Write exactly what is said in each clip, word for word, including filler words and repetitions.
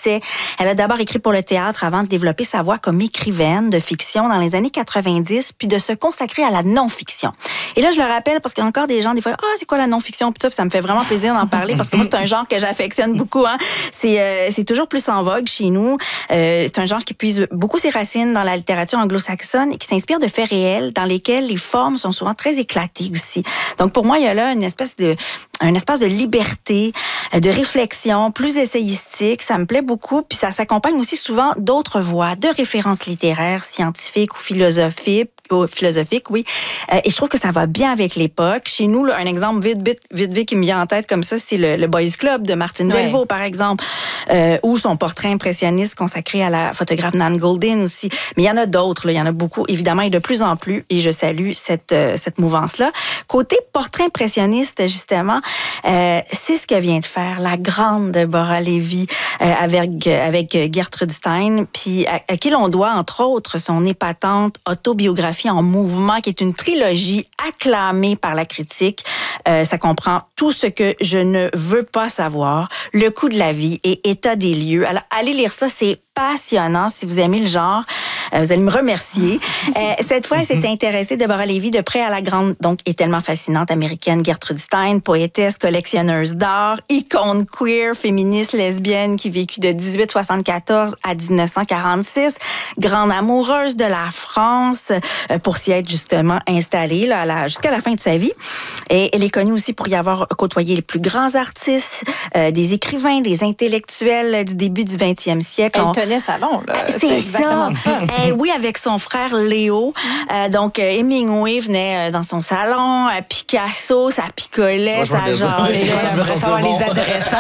essais. Elle a d'abord écrit pour le théâtre avant de développer sa voix comme écrivaine de fiction dans les années quatre-vingt-dix, puis de se consacrer à la non-fiction. Et là, je le rappelle parce qu'il y a encore des gens, des fois, ah, c'est quoi la non-fiction? Puis ça, puis ça me fait vraiment plaisir d'en parler parce que moi, c'est un genre que j'affectionne beaucoup. Hein. C'est, euh, c'est toujours plus en vogue chez nous. Euh, c'est un genre qui puise beaucoup ses racines dans la littérature anglo-saxonne et qui s'inspire de faits réels dans lesquels les formes sont souvent très éclatées aussi. Donc, pour moi, il y a là une espèce de, un espace de liberté, de réflexion, plus essayistique. Ça me plaît beaucoup. Puis ça s'accompagne aussi souvent d'autres voix, de références littéraires, scientifiques ou philosophiques. philosophique, oui. Euh, et je trouve que ça va bien avec l'époque. Chez nous, là, un exemple vite, vite, vite, vite qui me vient en tête comme ça, c'est le, le Boys Club de Martine ouais. Delvaux, par exemple, euh, ou son portrait impressionniste consacré à la photographe Nan Goldin aussi. Mais il y en a d'autres, là. Il y en a beaucoup, évidemment, et de plus en plus, et je salue cette, euh, cette mouvance-là. Côté portrait impressionniste, justement, euh, c'est ce que vient de faire la grande Deborah Lévy euh, avec, avec Gertrude Stein, puis à, à qui l'on doit, entre autres, son épatante autobiographie en mouvement, qui est une trilogie acclamée par la critique. Euh, ça comprend tout ce que je ne veux pas savoir, le coût de la vie et état des lieux. Alors, allez lire ça, c'est passionnant. Si vous aimez le genre, euh, vous allez me remercier. Euh, cette fois, elle s'est intéressée, Deborah Lévy, de près à la grande, donc, et tellement fascinante américaine Gertrude Stein, poétesse, collectionneuse d'art, icône queer, féministe, lesbienne, qui vécut de dix-huit soixante-quatorze à dix-neuf cent quarante-six, grande amoureuse de la France, euh, pour s'y être justement installée là, à la, jusqu'à la fin de sa vie. Et elle est connue aussi pour y avoir côtoyé les plus grands artistes, euh, des écrivains, des intellectuels du début du vingtième siècle. Elle On... tenait salon, là. C'est, c'est exactement ça. ça. Euh, oui, avec son frère Léo. Euh, donc, euh, Hemingway venait euh, dans son salon. Euh, Picasso, ça picolait, Moi, ça jasait. J'aimerais savoir les adressants.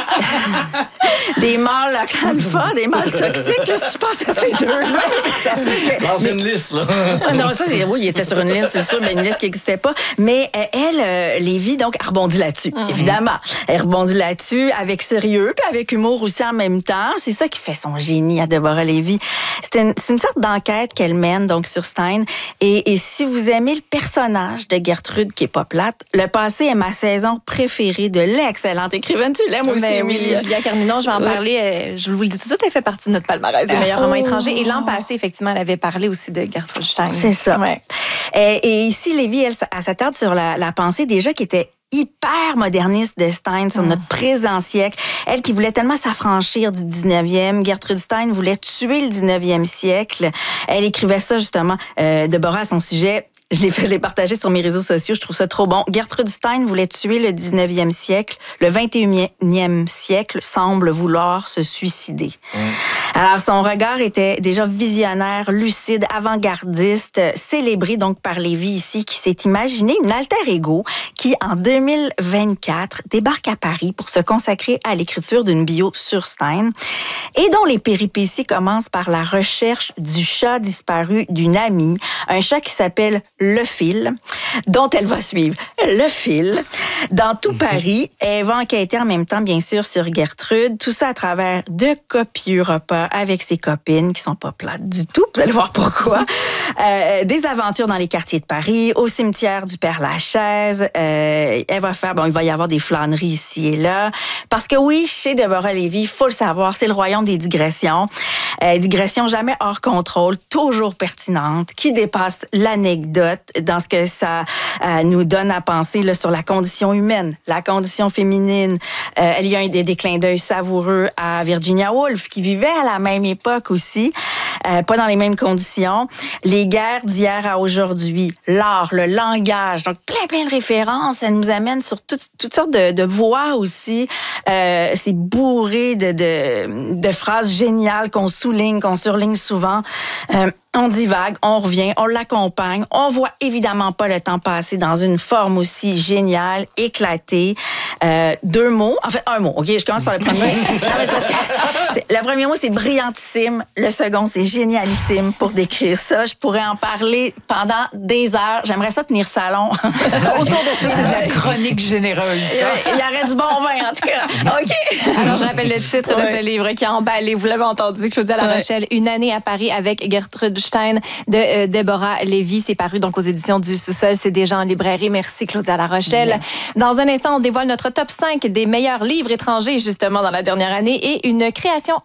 Des mâles alpha, des mâles toxiques, là, si je pense à ces deux-là. Dans mais, une liste, là. Non, ça, c'est, oui, il était sur une liste, c'est sûr, mais une liste qui n'existait pas. Mais euh, elle, euh, Lévy, donc, elle rebondit là-dessus, mm-hmm. évidemment. Elle rebondit là-dessus avec sérieux, puis avec humour aussi en même temps. C'est ça qui fait son génie à Deborah Lévy. C'est une, c'est une sorte d'enquête qu'elle mène, donc, sur Stein. Et, et si vous aimez le personnage de Gertrude, qui est pas plate, Le passé est ma saison préférée de l'excellente écrivaine. Tu l'aimes aussi, ben, oui, Julia Carninon, je vais en ouais. parler. Je vous le dis tout de suite, elle fait partie de notre palmarès des meilleurs oh. romans étrangers. Et l'an passé, effectivement, elle avait parlé aussi de Gertrude Stein. C'est ça. Ouais. Et, et ici, Lévy, elle, elle s'attarde sur la, la pensée déjà qui était hyper moderniste de Stein sur mmh. notre présent siècle. Elle qui voulait tellement s'affranchir du dix-neuvième. Gertrude Stein voulait tuer le dix-neuvième siècle. Elle écrivait ça, justement, euh, Deborah à son sujet. Je l'ai fait, je l'ai partagé sur mes réseaux sociaux. Je trouve ça trop bon. Gertrude Stein voulait tuer le dix-neuvième siècle. Le vingt et unième siècle semble vouloir se suicider. Mmh. Alors, son regard était déjà visionnaire, lucide, avant-gardiste, célébré donc par Lévy ici, qui s'est imaginé une alter ego qui, en deux mille vingt-quatre, débarque à Paris pour se consacrer à l'écriture d'une bio sur Stein et dont les péripéties commencent par la recherche du chat disparu d'une amie, un chat qui s'appelle Le Fil, dont elle va suivre Le Fil dans tout Paris. Elle va enquêter en même temps, bien sûr, sur Gertrude. Tout ça à travers de copieux repas avec ses copines, qui sont pas plates du tout. Vous allez voir pourquoi. Euh, des aventures dans les quartiers de Paris, au cimetière du Père-Lachaise. Euh, elle va faire, bon, il va y avoir des flâneries ici et là. Parce que oui, chez Deborah Lévy, il faut le savoir, c'est le royaume des digressions. Euh, digressions jamais hors contrôle, toujours pertinentes, qui dépassent l'anecdote dans ce que ça euh, nous donne à penser là, sur la condition humaine, la condition féminine. Euh, il y a des, des clins d'œil savoureux à Virginia Woolf, qui vivait à la même époque aussi, euh, pas dans les mêmes conditions. Les guerres d'hier à aujourd'hui, l'art, le langage, donc plein, plein de références. Ça nous amène sur toutes, toutes sortes de, de voix aussi. Euh, c'est bourré de, de, de phrases géniales qu'on souligne, qu'on surligne souvent. Euh, On divague, on revient, on l'accompagne. On voit évidemment pas le temps passer dans une forme aussi géniale, éclatée. Euh, deux mots, en fait un mot. Ok, je commence par le premier. Non, mais c'est parce que c'est, le premier mot c'est brillantissime, le second c'est génialissime pour décrire ça. Je pourrais en parler pendant des heures. J'aimerais ça tenir salon. Autour de ça, c'est de la chronique généreuse. Il y aurait du bon vin en tout cas. Ok. Alors je rappelle le titre ouais. de ce livre qui a emballé. Vous l'avez entendu, Claudia La Rochelle, ouais. Une année à Paris avec Gertrude Stein de euh, Deborah Lévy. C'est paru donc aux éditions du Sous-sol. C'est déjà en librairie. Merci, Claudia La Rochelle. Mmh. Dans un instant, on dévoile notre top cinq des meilleurs livres étrangers, justement, dans la dernière année et une création